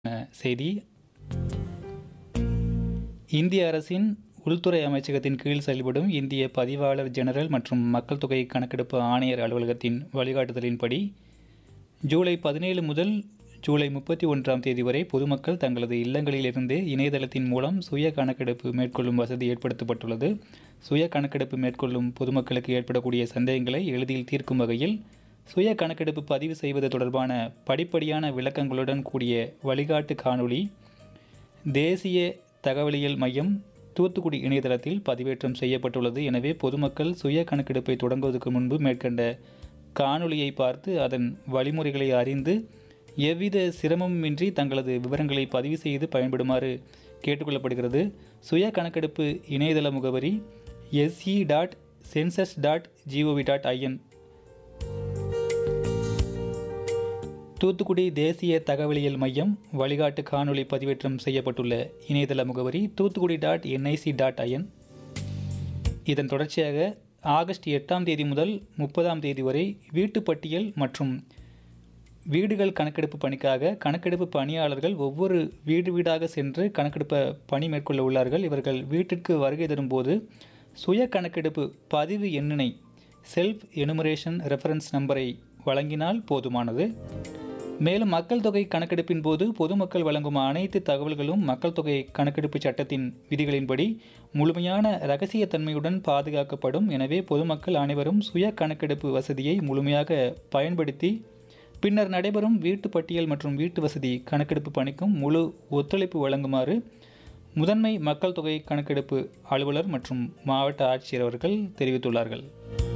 செய்தி. இந்திய அரசின் உள்துறை அமைச்சகத்தின் கீழ் செயல்படும் இந்திய பதிவாளர் ஜெனரல் மற்றும் மக்கள் தொகை கணக்கெடுப்பு ஆணையர் அலுவலகத்தின் வழிகாட்டுதலின்படி ஜூலை 17 முதல் ஜூலை 31ஆம் தேதி வரை பொதுமக்கள் தங்களது இல்லங்களிலிருந்து இணையதளத்தின் மூலம் சுய கணக்கெடுப்பு மேற்கொள்ளும் வசதி ஏற்படுத்தப்பட்டுள்ளது. சுய கணக்கெடுப்பு மேற்கொள்ளும் பொதுமக்களுக்கு ஏற்படக்கூடிய சந்தேகங்களை எளிதில் தீர்க்கும் வகையில் சுய கணக்கெடுப்பு பதிவு செய்வது தொடர்பான படிப்படியான விளக்கங்களுடன் கூடிய வழிகாட்டு காணொளி தேசிய தகவலியல் மையம் தூத்துக்குடி இணையதளத்தில் பதிவேற்றம் செய்யப்பட்டுள்ளது. எனவே பொதுமக்கள் சுய கணக்கெடுப்பை தொடங்குவதற்கு முன்பு மேற்கண்ட காணொளியை பார்த்து அதன் வழிமுறைகளை அறிந்து எவ்வித சிரமமின்றி தங்களது விவரங்களை பதிவு செய்து பயன்படுமாறு கேட்டுக்கொள்ளப்படுகிறது. சுய கணக்கெடுப்பு இணையதள முகவரி se.census.gov.in. தூத்துக்குடி தேசிய தகவலியல் மையம் வழிகாட்டு காணொளி பதிவேற்றம் செய்யப்பட்டுள்ள இணையதள முகவரி தூத்துக்குடி.nic.in. இதன் தொடர்ச்சியாக ஆகஸ்ட் 8ஆம் தேதி முதல் 30ஆம் தேதி வரை வீட்டுப்பட்டியல் மற்றும் வீடுகள் கணக்கெடுப்பு பணிக்காக கணக்கெடுப்பு பணியாளர்கள் ஒவ்வொரு வீடாக சென்று கணக்கெடுப்ப பணி மேற்கொள்ள உள்ளார்கள். இவர்கள் வீட்டிற்கு வருகை தரும்போது சுய கணக்கெடுப்பு பதிவு எண்ணினை செல்ஃப் எனுமரேஷன் ரெஃபரன்ஸ் நம்பரை வழங்கினால் போதுமானது. மேலும் மக்கள் தொகை கணக்கெடுப்பின் போது பொதுமக்கள் வழங்கும் அனைத்து தகவல்களும் மக்கள் தொகை கணக்கெடுப்பு சட்டத்தின் விதிகளின்படி முழுமையான இரகசியத்தன்மையுடன் பாதுகாக்கப்படும். எனவே பொதுமக்கள் அனைவரும் சுய கணக்கெடுப்பு வசதியை முழுமையாக பயன்படுத்தி பின்னர் நடைபெறும் வீட்டு பட்டியல் மற்றும் வீட்டு வசதி கணக்கெடுப்பு பணிக்கும் முழு ஒத்துழைப்பு வழங்குமாறு முதன்மை மக்கள் தொகை கணக்கெடுப்பு அலுவலர் மற்றும் மாவட்ட ஆட்சியர் அவர்கள் தெரிவித்துள்ளார்கள்.